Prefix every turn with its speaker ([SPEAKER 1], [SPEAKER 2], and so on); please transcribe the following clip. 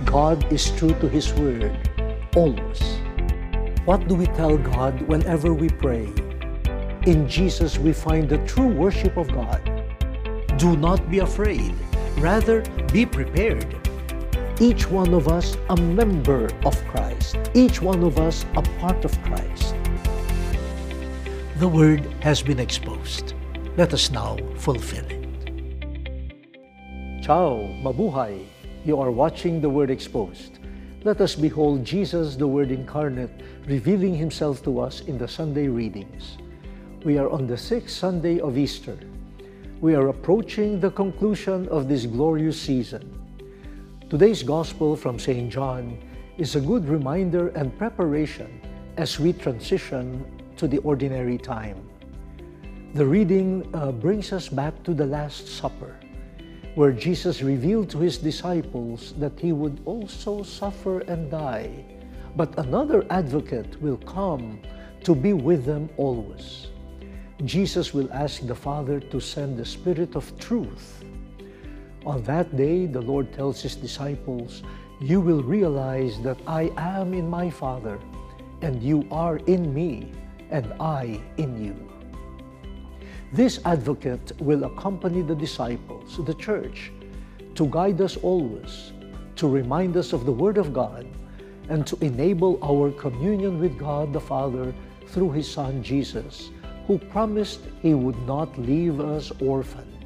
[SPEAKER 1] God is true to His Word, always. What do we tell God whenever we pray? In Jesus we find the true worship of God. Do not be afraid, rather be prepared. Each one of us a member of Christ, each one of us a part of Christ. The Word has been exposed. Let us now fulfill it. Ciao, mabuhay! You are watching The Word Exposed. Let us behold Jesus, the Word incarnate, revealing Himself to us in the Sunday readings. We are on the 6th Sunday of Easter. We are approaching the conclusion of this glorious season. Today's Gospel from St. John is a good reminder and preparation as we transition to the ordinary time. The reading brings us back to the Last Supper, where Jesus revealed to His disciples that He would also suffer and die, but another advocate will come to be with them always. Jesus will ask the Father to send the Spirit of truth. On that day, the Lord tells His disciples, "You will realize that I am in my Father, and you are in me, and I in you." This advocate will accompany the disciples, the church, to guide us always, to remind us of the Word of God, and to enable our communion with God the Father through His Son Jesus, who promised He would not leave us orphans.